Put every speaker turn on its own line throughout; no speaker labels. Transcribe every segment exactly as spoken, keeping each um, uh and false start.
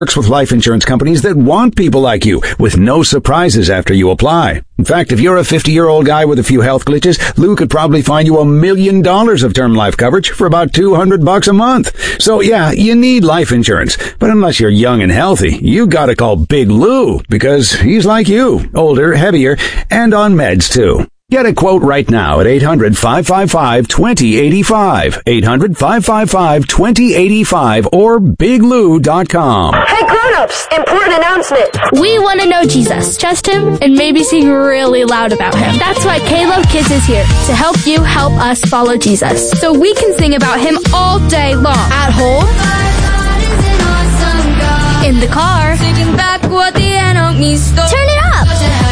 Works with life insurance companies that want people like you, with no surprises after you apply. In fact, if you're a fifty-year-old guy with a few health glitches, Lou could probably find you a million dollars of term life coverage for about two hundred bucks a month. So yeah, you need life insurance. But unless you're young and healthy, you gotta call Big Lou, because he's like you, older, heavier, and on meds too. Get a quote right now at eight hundred, five five five, two zero eight five, eight hundred, five five five, two zero eight five, or big lou dot com.
Hey grown-ups, important announcement.
We want to know Jesus, trust him, and maybe sing really loud about him. That's why K-Love Kids is here, to help you help us follow Jesus. So we can sing about him all day long. At home, in the car, turn it up.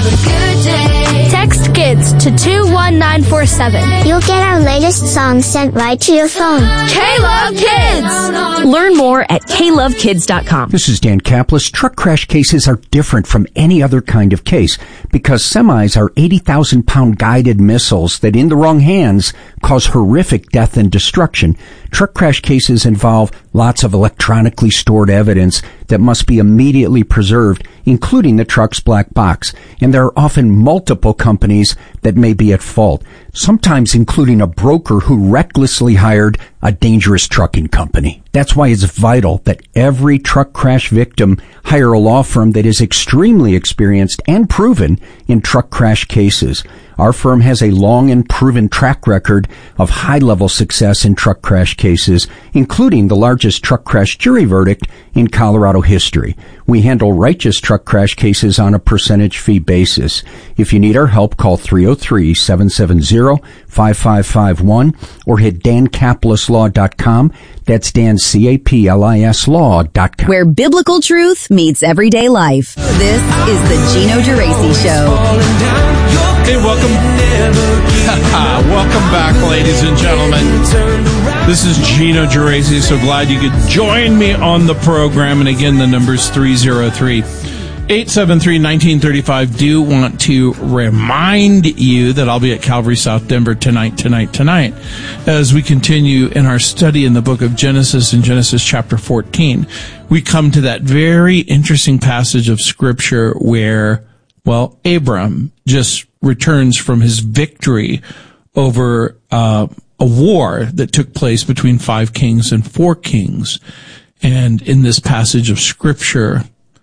Text KIDS to two one nine four seven.
You'll get our latest songs sent right to your phone.
K-Love Kids!
Learn more at K love kids dot com.
This is Dan Kaplis. Truck crash cases are different from any other kind of case because semis are eighty thousand pound guided missiles that in the wrong hands cause horrific death and destruction. Truck crash cases involve lots of electronically stored evidence that must be immediately preserved, including the truck's black box. And there are often multiple companies that may be at fault, sometimes including a broker who recklessly hired a dangerous trucking company. That's why it's vital that every truck crash victim hire a law firm that is extremely experienced and proven in truck crash cases. Our firm has a long and proven track record of high-level success in truck crash cases, including the largest truck crash jury verdict in Colorado history. We handle righteous truck crash cases on a percentage fee basis. If you need our help, call three oh three, seven seven zero, five five five one or hit dan kaplis law dot com. That's Dan, C A P L I S law dot com.
Where biblical truth meets everyday life. This is the Gino Geraci Show.
Hey, welcome. Welcome back, ladies and gentlemen. This is Gino Geraci. So glad you could join me on the program. And again, the number's three oh three, eight seven three, one nine three five. Do want to remind you that I'll be at Calvary South Denver tonight, tonight, tonight, as we continue in our study in the book of Genesis, in Genesis chapter fourteen. We come to that very interesting passage of Scripture where, well, Abram just returns from his victory over uh, a war that took place between five kings and four kings. And in this passage of Scripture,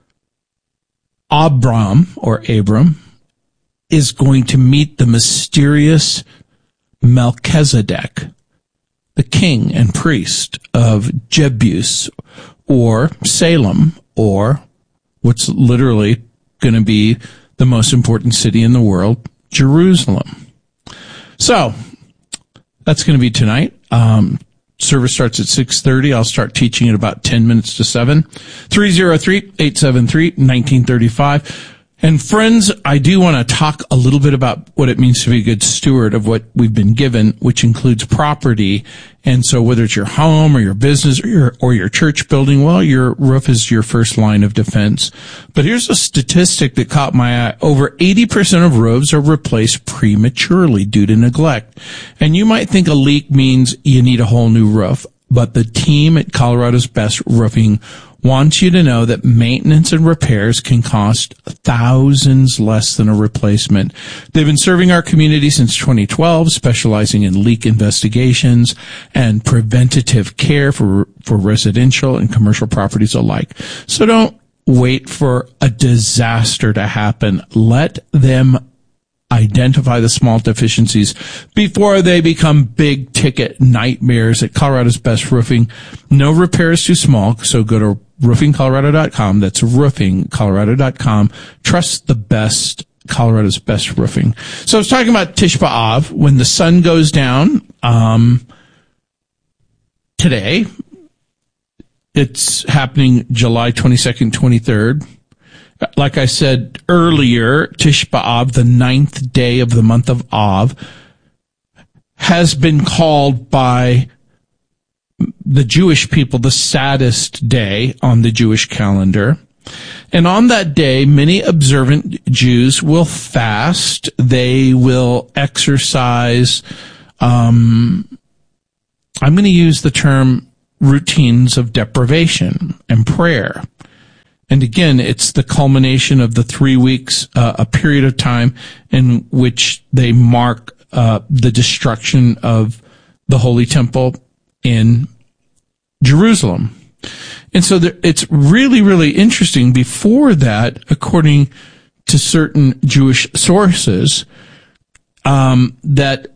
Abram, or Abram, is going to meet the mysterious Melchizedek, the king and priest of Jebus, or Salem, or what's literally going to be the most important city in the world, Jerusalem. So, that's going to be tonight. Um, service starts at six thirty. I'll start teaching at about ten minutes to seven. three oh three, eight seven three, one nine three five. And friends, I do want to talk a little bit about what it means to be a good steward of what we've been given, which includes property. And so whether it's your home or your business or your, or your church building, well, your roof is your first line of defense. But here's a statistic that caught my eye. Over eighty percent of roofs are replaced prematurely due to neglect. And you might think a leak means you need a whole new roof, but the team at Colorado's Best Roofing wants you to know that maintenance and repairs can cost thousands less than a replacement. They've been serving our community since twenty twelve, specializing in leak investigations and preventative care for for residential and commercial properties alike. So don't wait for a disaster to happen. Let them identify the small deficiencies before they become big ticket nightmares at Colorado's Best Roofing. No repair is too small, so go to roofing colorado dot com. That's roofing colorado dot com. Trust the best, Colorado's Best Roofing. So I was talking about Tish B'Av, when the sun goes down, um, today. It's happening July twenty-second, twenty-third. Like I said earlier, Tish B'Av, the ninth day of the month of Av, has been called by the Jewish people the saddest day on the Jewish calendar. And on that day, many observant Jews will fast. They will exercise, um, I'm going to use the term routines of deprivation and prayer. And again, it's the culmination of the three weeks, uh, a period of time in which they mark uh, the destruction of the Holy Temple in Jerusalem. And so there, it's really, really interesting. Before that, according to certain Jewish sources, um, that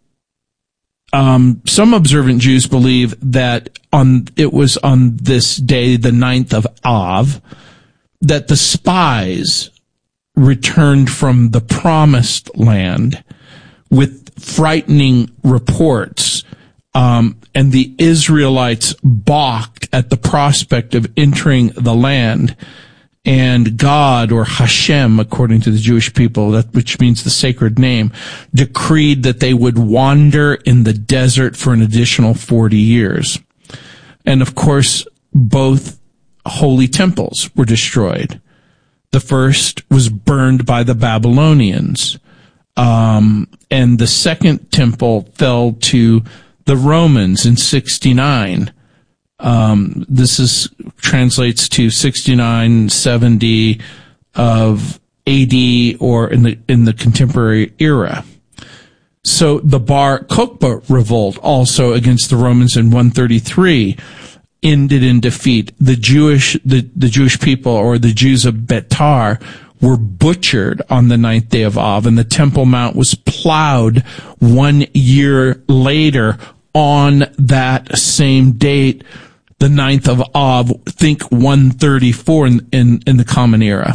um, some observant Jews believe that on it was on this day, the ninth of Av, that the spies returned from the promised land with frightening reports, um, and the Israelites balked at the prospect of entering the land. And God, or Hashem, according to the Jewish people, that, which means the sacred name, decreed that they would wander in the desert for an additional forty years. And of course, both holy temples were destroyed. The first was burned by the Babylonians. Um, and the second temple fell to the Romans in sixty-nine. Um, this is, translates to sixty-nine seventy of A D, or in the, in the contemporary era. So the Bar Kokhba revolt, also against the Romans in one thirty-three, ended in defeat. The Jewish, the, the Jewish people, or the Jews of Betar, were butchered on the ninth day of Av, and the Temple Mount was plowed one year later on that same date, the ninth of Av, think one thirty-four in, in, in the Common Era.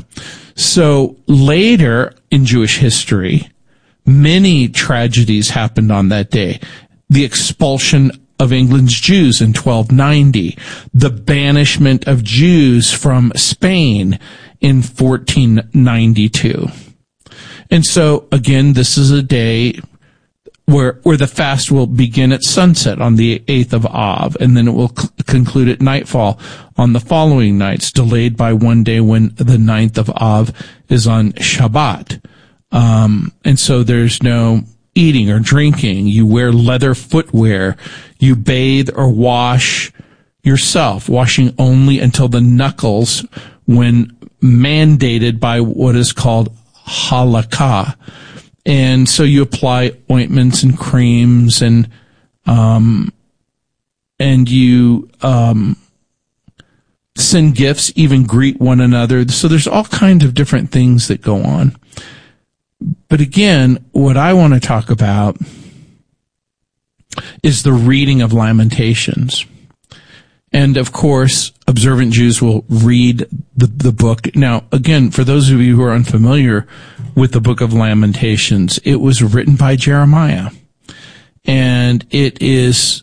So later in Jewish history, many tragedies happened on that day. The expulsion of England's Jews in twelve ninety, the banishment of Jews from Spain in fourteen ninety-two. And so, again, this is a day where where the fast will begin at sunset on the eighth of Av, and then it will c- conclude at nightfall on the following nights, delayed by one day when the ninth of Av is on Shabbat. Um, and so there's no eating or drinking. You wear leather footwear. You bathe or wash yourself, washing only until the knuckles when mandated by what is called halakha. And so you apply ointments and creams, and um, and you um, send gifts, even greet one another. So there's all kinds of different things that go on. But again, what I want to talk about is the reading of Lamentations. And of course, observant Jews will read the, the book. Now, again, for those of you who are unfamiliar with the book of Lamentations, it was written by Jeremiah. And it is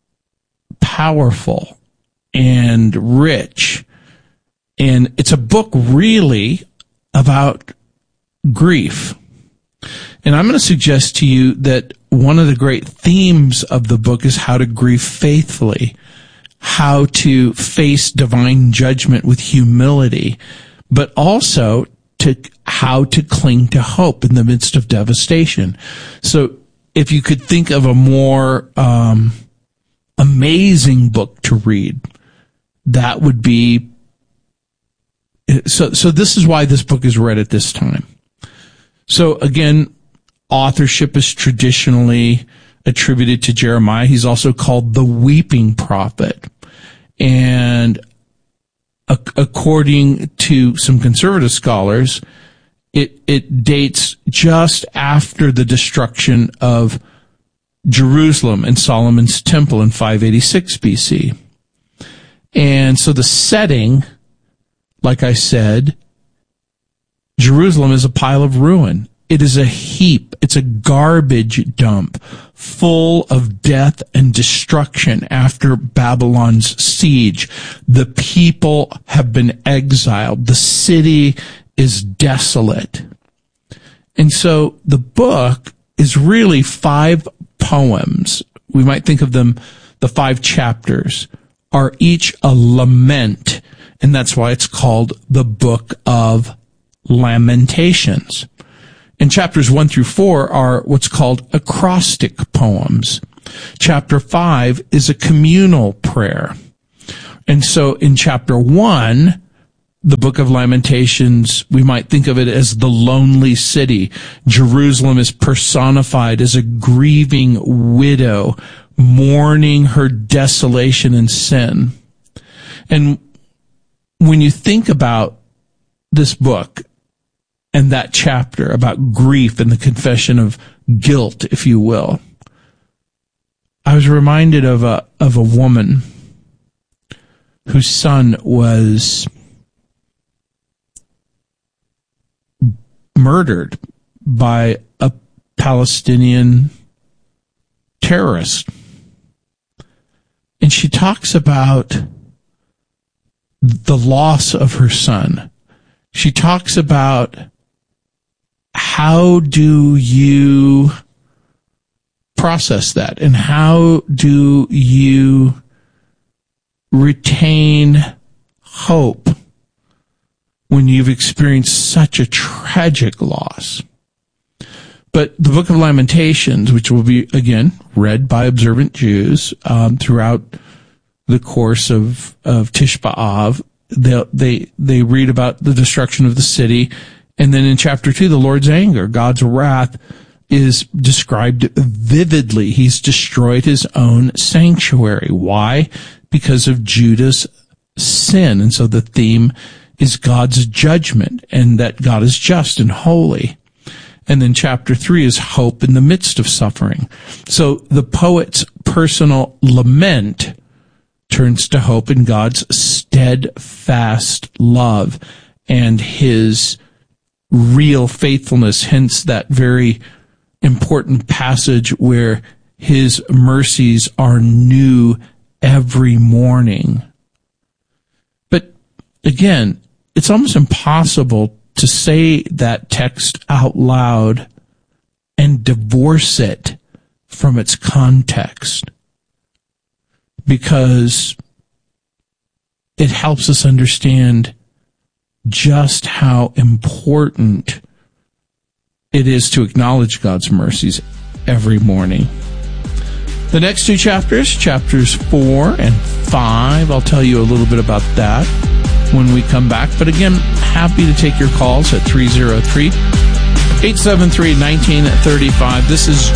powerful and rich. And it's a book really about grief. And I'm going to suggest to you that one of the great themes of the book is how to grieve faithfully, how to face divine judgment with humility, but also to how to cling to hope in the midst of devastation. So if you could think of a more um, amazing book to read, that would be so. So this is why this book is read at this time. So again, authorship is traditionally attributed to Jeremiah. He's also called the weeping prophet. And a- according to some conservative scholars, it, it dates just after the destruction of Jerusalem and Solomon's temple in five eighty-six B C. And so the setting, like I said, Jerusalem is a pile of ruin. It is a heap. It's a garbage dump full of death and destruction after Babylon's siege. The people have been exiled. The city is desolate. And so the book is really five poems. We might think of them, the five chapters are each a lament. And that's why it's called the Book of Lamentations. And chapters one through four are what's called acrostic poems. Chapter five is a communal prayer. And so in chapter one, the book of Lamentations, we might think of it as the lonely city. Jerusalem is personified as a grieving widow, mourning her desolation and sin. And when you think about this book and that chapter about grief and the confession of guilt, if you will, I was reminded of a of a woman whose son was murdered by a Palestinian terrorist. And she talks about the loss of her son. She talks about how do you process that, and how do you retain hope when you've experienced such a tragic loss. But the book of Lamentations, which will be, again, read by observant Jews um, throughout the course of, of Tish B'Av, they, they, they read about the destruction of the city. And then in chapter two, the Lord's anger, God's wrath, is described vividly. He's destroyed his own sanctuary. Why? Because of Judah's sin. And so the theme is God's judgment, and that God is just and holy. And then chapter three is hope in the midst of suffering. So the poet's personal lament turns to hope in God's steadfast love and his real faithfulness, hence that very important passage where his mercies are new every morning. But again, it's almost impossible to say that text out loud and divorce it from its context, because it helps us understand just how important it is to acknowledge God's mercies every morning. The next two chapters, chapters four and five, I'll tell you a little bit about that when we come back. But again, happy to take your calls at three oh three, eight seven three, one nine three five. This is